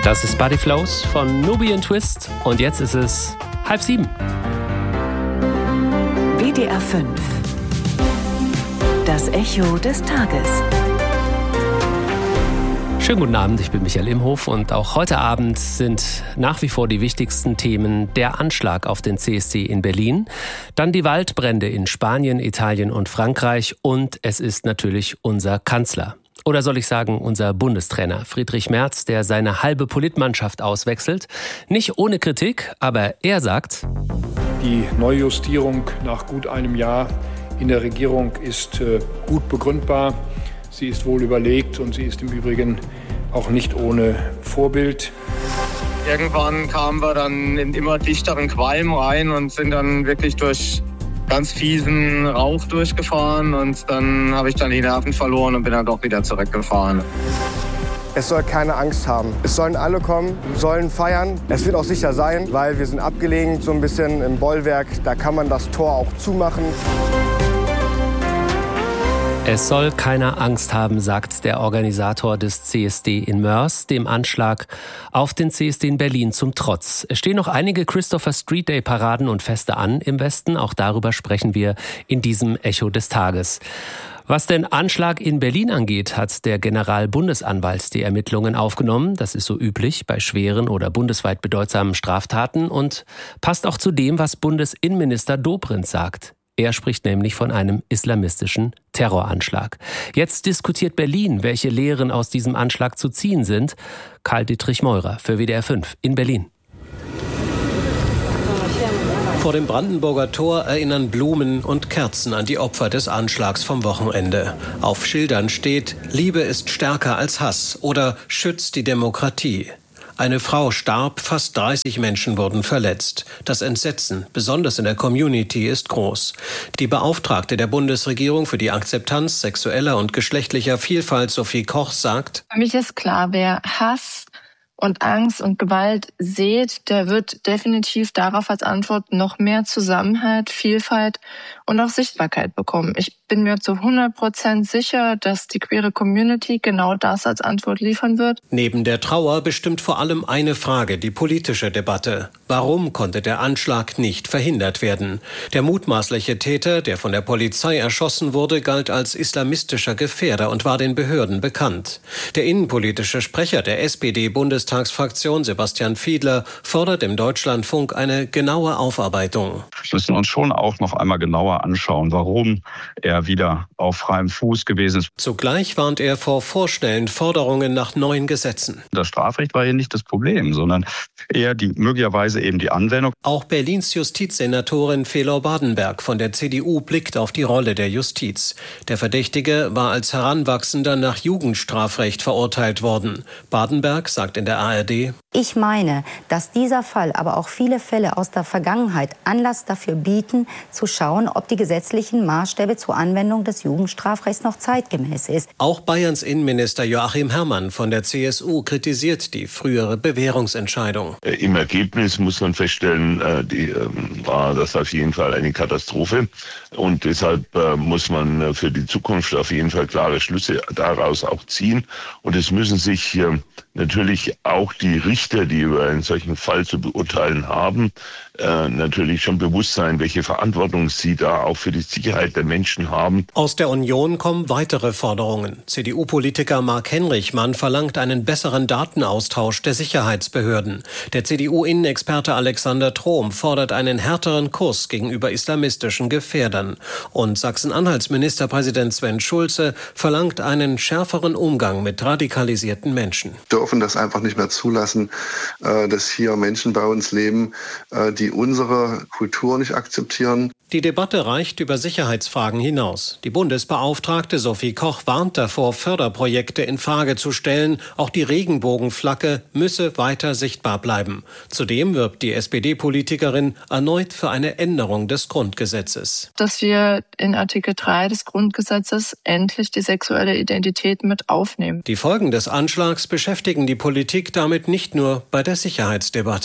Das ist Body Flows von Nubian Twist und jetzt ist es 6:30. WDR 5. Das Echo des Tages. Schönen guten Abend, ich bin Michael Imhof und auch heute Abend sind nach wie vor die wichtigsten Themen der Anschlag auf den CSD in Berlin, dann die Waldbrände in Spanien, Italien und Frankreich und es ist natürlich unser Kanzler. Oder soll ich sagen, unser Bundestrainer Friedrich Merz, der seine halbe Politmannschaft auswechselt. Nicht ohne Kritik, aber er sagt: Die Neujustierung nach gut einem Jahr in der Regierung ist gut begründbar. Sie ist wohl überlegt und sie ist im Übrigen auch nicht ohne Vorbild. Irgendwann kamen wir dann in immer dichteren Qualm rein und sind dann wirklich durch ganz fiesen Rauch durchgefahren und dann habe ich dann die Nerven verloren und bin dann doch wieder zurückgefahren. Es soll keine Angst haben. Es sollen alle kommen, sollen feiern. Es wird auch sicher sein, weil wir sind abgelegen, so ein bisschen im Bollwerk. Da kann man das Tor auch zumachen. Es soll keiner Angst haben, sagt der Organisator des CSD in Moers, dem Anschlag auf den CSD in Berlin zum Trotz. Es stehen noch einige Christopher Street Day Paraden und Feste an im Westen. Auch darüber sprechen wir in diesem Echo des Tages. Was den Anschlag in Berlin angeht, hat der Generalbundesanwalt die Ermittlungen aufgenommen. Das ist so üblich bei schweren oder bundesweit bedeutsamen Straftaten und passt auch zu dem, was Bundesinnenminister Dobrindt sagt. Er spricht nämlich von einem islamistischen Terroranschlag. Jetzt diskutiert Berlin, welche Lehren aus diesem Anschlag zu ziehen sind. Karl-Dietrich Meurer für WDR 5 in Berlin. Vor dem Brandenburger Tor erinnern Blumen und Kerzen an die Opfer des Anschlags vom Wochenende. Auf Schildern steht: Liebe ist stärker als Hass oder schützt die Demokratie. Eine Frau starb, fast 30 Menschen wurden verletzt. Das Entsetzen, besonders in der Community, ist groß. Die Beauftragte der Bundesregierung für die Akzeptanz sexueller und geschlechtlicher Vielfalt, Sophie Koch, sagt: Für mich ist klar, wer Hass und Angst und Gewalt sät, der wird definitiv darauf als Antwort noch mehr Zusammenhalt, Vielfalt und auch Sichtbarkeit bekommen. Ich bin mir zu 100% sicher, dass die queere Community genau das als Antwort liefern wird. Neben der Trauer bestimmt vor allem eine Frage die politische Debatte. Warum konnte der Anschlag nicht verhindert werden? Der mutmaßliche Täter, der von der Polizei erschossen wurde, galt als islamistischer Gefährder und war den Behörden bekannt. Der innenpolitische Sprecher der SPD-Bundestagsfraktion, Sebastian Fiedler, fordert im Deutschlandfunk eine genaue Aufarbeitung. Wir müssen uns schon auch noch einmal genauer anschauen, warum er wieder auf freiem Fuß gewesen ist. Zugleich warnt er vor vorschnellen Forderungen nach neuen Gesetzen. Das Strafrecht war hier nicht das Problem, sondern eher möglicherweise eben die Anwendung. Auch Berlins Justizsenatorin Felor Badenberg von der CDU blickt auf die Rolle der Justiz. Der Verdächtige war als Heranwachsender nach Jugendstrafrecht verurteilt worden. Badenberg sagt in der ARD: Ich meine, dass dieser Fall, aber auch viele Fälle aus der Vergangenheit Anlass dafür bieten, zu schauen, ob die gesetzlichen Maßstäbe zur Anwendung des Jugendstrafrechts noch zeitgemäß ist. Auch Bayerns Innenminister Joachim Herrmann von der CSU kritisiert die frühere Bewährungsentscheidung. Im Ergebnis muss man feststellen, war das auf jeden Fall eine Katastrophe. Und deshalb muss man für die Zukunft auf jeden Fall klare Schlüsse daraus auch ziehen. Und es müssen sich natürlich auch die Richter, die über einen solchen Fall zu beurteilen haben, natürlich schon bewusst sein, welche Verantwortung sie da auch für die Sicherheit der Menschen haben. Aus der Union kommen weitere Forderungen. CDU-Politiker Marc Henrichmann verlangt einen besseren Datenaustausch der Sicherheitsbehörden. Der CDU-Innenexperte Alexander Trom fordert einen härteren Kurs gegenüber islamistischen Gefährdern. Und Sachsen-Anhalts Ministerpräsident Sven Schulze verlangt einen schärferen Umgang mit radikalisierten Menschen. Wir dürfen das einfach nicht mehr zulassen, dass hier Menschen bei uns leben, die unsere Kultur nicht akzeptieren. Die Debatte reicht über Sicherheitsfragen hinaus. Die Bundesbeauftragte Sophie Koch warnt davor, Förderprojekte in Frage zu stellen. Auch die Regenbogenflagge müsse weiter sichtbar bleiben. Zudem wirbt die SPD-Politikerin erneut für eine Änderung des Grundgesetzes. Dass wir in Artikel 3 des Grundgesetzes endlich die sexuelle Identität mit aufnehmen. Die Folgen des Anschlags beschäftigen die Politik damit nicht nur bei der Sicherheitsdebatte.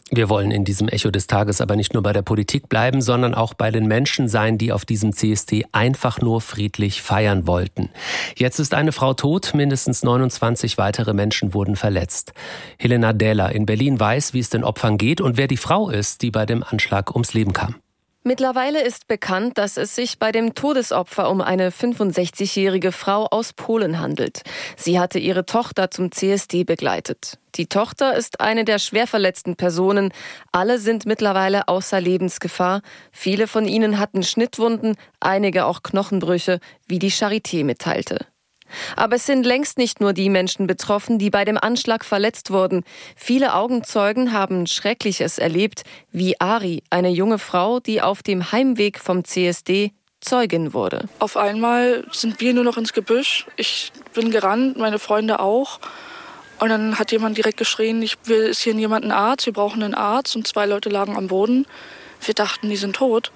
Wir wollen in diesem Echo des Tages aber nicht nur bei der Politik bleiben, sondern auch bei den Menschen sein, die auf diesem CSD einfach nur friedlich feiern wollten. Jetzt ist eine Frau tot, mindestens 29 weitere Menschen wurden verletzt. Helena Dähler in Berlin weiß, wie es den Opfern geht und wer die Frau ist, die bei dem Anschlag ums Leben kam. Mittlerweile ist bekannt, dass es sich bei dem Todesopfer um eine 65-jährige Frau aus Polen handelt. Sie hatte ihre Tochter zum CSD begleitet. Die Tochter ist eine der schwer verletzten Personen. Alle sind mittlerweile außer Lebensgefahr. Viele von ihnen hatten Schnittwunden, einige auch Knochenbrüche, wie die Charité mitteilte. Aber es sind längst nicht nur die Menschen betroffen, die bei dem Anschlag verletzt wurden. Viele Augenzeugen haben Schreckliches erlebt, wie Ari, eine junge Frau, die auf dem Heimweg vom CSD Zeugin wurde. Auf einmal sind wir nur noch ins Gebüsch. Ich bin gerannt, meine Freunde auch. Und dann hat jemand direkt geschrien, ist hier jemand ein Arzt? Wir brauchen einen Arzt. Und 2 Leute lagen am Boden. Wir dachten, die sind tot.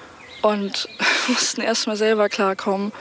Und mussten erst mal selber klarkommen,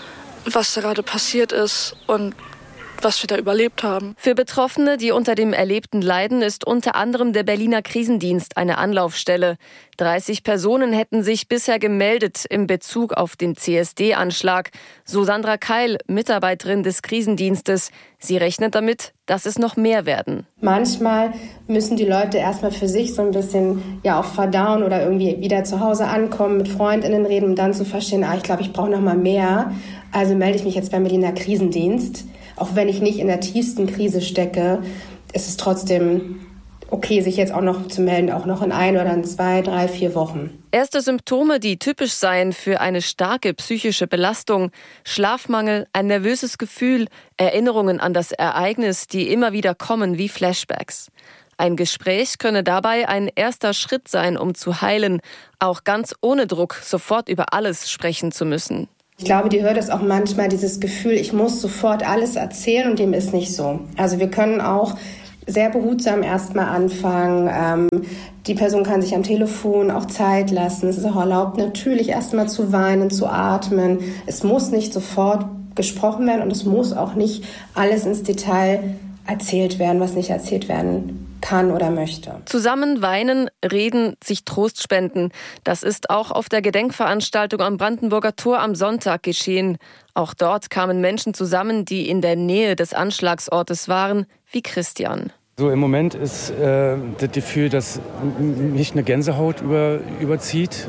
was da gerade passiert ist und was wir da überlebt haben. Für Betroffene, die unter dem Erlebten leiden, ist unter anderem der Berliner Krisendienst eine Anlaufstelle. 30 Personen hätten sich bisher gemeldet in Bezug auf den CSD-Anschlag. So Sandra Keil, Mitarbeiterin des Krisendienstes. Sie rechnet damit, dass es noch mehr werden. Manchmal müssen die Leute erstmal für sich so ein bisschen auch verdauen oder irgendwie wieder zu Hause ankommen, mit Freundinnen reden, um dann zu verstehen, ich glaube, ich brauche noch mal mehr. Also melde ich mich jetzt beim Berliner Krisendienst. Auch wenn ich nicht in der tiefsten Krise stecke, ist es trotzdem okay, sich jetzt auch noch zu melden, auch noch in 1 oder in 2, 3, 4 Wochen. Erste Symptome, die typisch seien für eine starke psychische Belastung: Schlafmangel, ein nervöses Gefühl, Erinnerungen an das Ereignis, die immer wieder kommen wie Flashbacks. Ein Gespräch könne dabei ein erster Schritt sein, um zu heilen, auch ganz ohne Druck sofort über alles sprechen zu müssen. Ich glaube, die hört es auch manchmal, dieses Gefühl, ich muss sofort alles erzählen, und dem ist nicht so. Also wir können auch sehr behutsam erstmal anfangen. Die Person kann sich am Telefon auch Zeit lassen. Es ist auch erlaubt, natürlich erstmal zu weinen, zu atmen. Es muss nicht sofort gesprochen werden und es muss auch nicht alles ins Detail erzählt werden, was nicht erzählt werden kann oder möchte. Zusammen weinen, reden, sich Trost spenden. Das ist auch auf der Gedenkveranstaltung am Brandenburger Tor am Sonntag geschehen. Auch dort kamen Menschen zusammen, die in der Nähe des Anschlagsortes waren, wie Christian. So im Moment ist das Gefühl, dass mich eine Gänsehaut überzieht.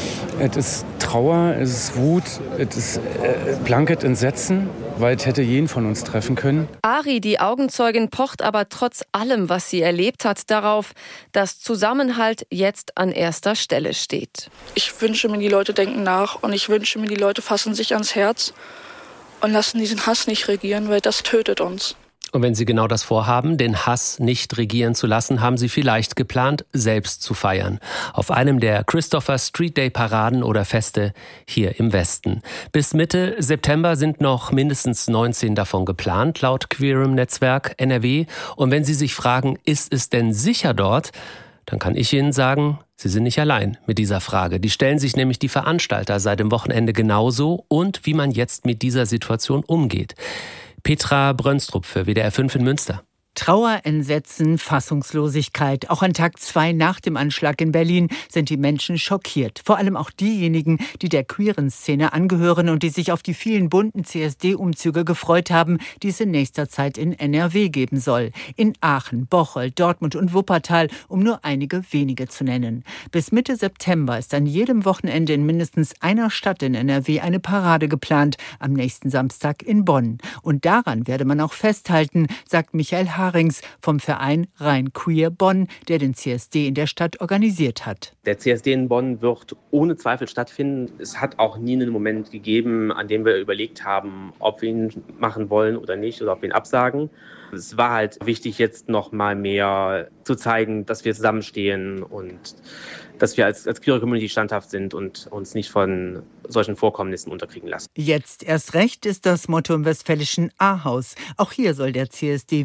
Es ist Trauer, es ist Wut, es ist blankes Entsetzen, weil es hätte jeden von uns treffen können. Ari, die Augenzeugin, pocht aber trotz allem, was sie erlebt hat, darauf, dass Zusammenhalt jetzt an erster Stelle steht. Ich wünsche mir, die Leute denken nach, und ich wünsche mir, die Leute fassen sich ans Herz und lassen diesen Hass nicht regieren, weil das tötet uns. Und wenn Sie genau das vorhaben, den Hass nicht regieren zu lassen, haben Sie vielleicht geplant, selbst zu feiern. Auf einem der Christopher Street Day Paraden oder Feste hier im Westen. Bis Mitte September sind noch mindestens 19 davon geplant, laut Queerem Netzwerk NRW. Und wenn Sie sich fragen, ist es denn sicher dort? Dann kann ich Ihnen sagen, Sie sind nicht allein mit dieser Frage. Die stellen sich nämlich die Veranstalter seit dem Wochenende genauso, und wie man jetzt mit dieser Situation umgeht. Petra Brönstrup für WDR 5 in Münster. Trauer, Entsetzen, Fassungslosigkeit. Auch an Tag 2 nach dem Anschlag in Berlin sind die Menschen schockiert. Vor allem auch diejenigen, die der queeren Szene angehören und die sich auf die vielen bunten CSD-Umzüge gefreut haben, die es in nächster Zeit in NRW geben soll. In Aachen, Bocholt, Dortmund und Wuppertal, um nur einige wenige zu nennen. Bis Mitte September ist an jedem Wochenende in mindestens einer Stadt in NRW eine Parade geplant, am nächsten Samstag in Bonn. Und daran werde man auch festhalten, sagt Michael Harings vom Verein Rein Queer Bonn, der den CSD in der Stadt organisiert hat. Der CSD in Bonn wird ohne Zweifel stattfinden. Es hat auch nie einen Moment gegeben, an dem wir überlegt haben, ob wir ihn machen wollen oder nicht, oder ob wir ihn absagen. Es war halt wichtig, jetzt noch mal mehr zu zeigen, dass wir zusammenstehen und dass wir als queere Community standhaft sind und uns nicht von solchen Vorkommnissen unterkriegen lassen. Jetzt erst recht ist das Motto im westfälischen Ahaus. Auch hier soll der CSD wie geplant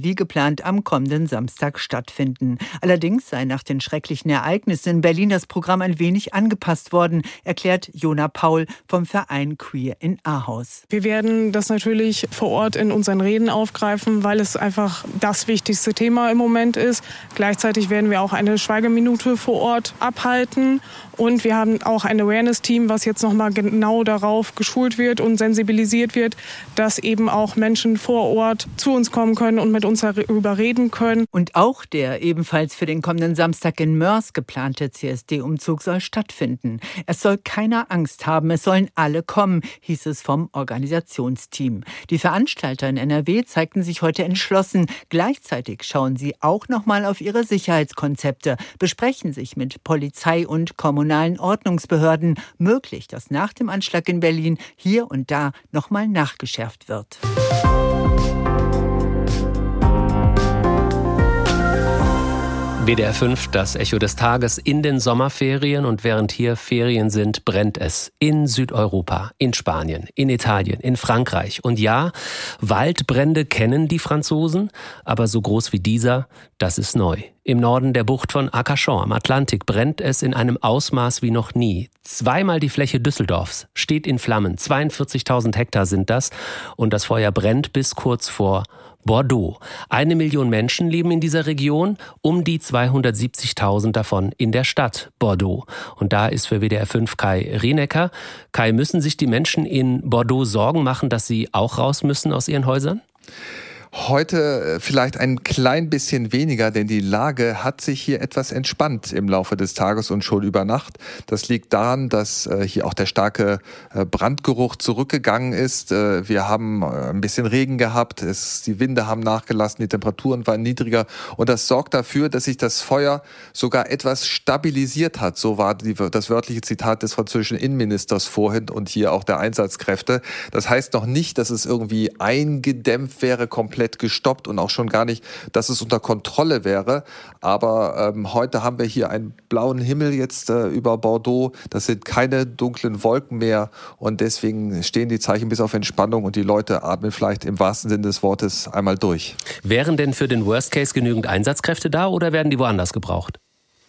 geplant am kommenden Samstag stattfinden. Allerdings sei nach den schrecklichen Ereignissen in Berlin das Programm ein wenig angepasst worden, erklärt Jona Paul vom Verein Queer in Ahaus. Wir werden das natürlich vor Ort in unseren Reden aufgreifen, weil es einfach das wichtigste Thema im Moment ist. Gleichzeitig werden wir auch eine Schweigeminute vor Ort abhalten. Und wir haben auch ein Awareness-Team, was jetzt nochmal genau darauf geschult wird und sensibilisiert wird, dass eben auch Menschen vor Ort zu uns kommen können und mit uns darüber reden können. Und auch der ebenfalls für den kommenden Samstag in Moers geplante CSD-Umzug soll stattfinden. Es soll keiner Angst haben, es sollen alle kommen, hieß es vom Organisationsteam. Die Veranstalter in NRW zeigten sich heute entschlossen. Gleichzeitig schauen sie auch nochmal auf ihre Sicherheitskonzepte, besprechen sich mit Polizei und kommunalen Ordnungsbehörden. Möglich, dass nach dem Anschlag in Berlin hier und da nochmal nachgeschärft wird. WDR 5, das Echo des Tages in den Sommerferien. Und während hier Ferien sind, brennt es in Südeuropa, in Spanien, in Italien, in Frankreich. Und ja, Waldbrände kennen die Franzosen, aber so groß wie dieser, das ist neu. Im Norden der Bucht von Arcachon am Atlantik brennt es in einem Ausmaß wie noch nie. 2-mal die Fläche Düsseldorfs steht in Flammen. 42.000 Hektar sind das. Und das Feuer brennt bis kurz vor Bordeaux. 1 Million Menschen leben in dieser Region, um die 270.000 davon in der Stadt Bordeaux. Und da ist für WDR 5 Kai Rienecker. Kai, müssen sich die Menschen in Bordeaux Sorgen machen, dass sie auch raus müssen aus ihren Häusern? Heute vielleicht ein klein bisschen weniger, denn die Lage hat sich hier etwas entspannt im Laufe des Tages und schon über Nacht. Das liegt daran, dass hier auch der starke Brandgeruch zurückgegangen ist. Wir haben ein bisschen Regen gehabt, die Winde haben nachgelassen, die Temperaturen waren niedriger und das sorgt dafür, dass sich das Feuer sogar etwas stabilisiert hat. So war das wörtliche Zitat des französischen Innenministers vorhin und hier auch der Einsatzkräfte. Das heißt noch nicht, dass es irgendwie eingedämpft wäre, komplett gestoppt und auch schon gar nicht, dass es unter Kontrolle wäre. Aber heute haben wir hier einen blauen Himmel jetzt über Bordeaux. Das sind keine dunklen Wolken mehr und deswegen stehen die Zeichen bis auf Entspannung und die Leute atmen vielleicht im wahrsten Sinne des Wortes einmal durch. Wären denn für den Worst Case genügend Einsatzkräfte da oder werden die woanders gebraucht?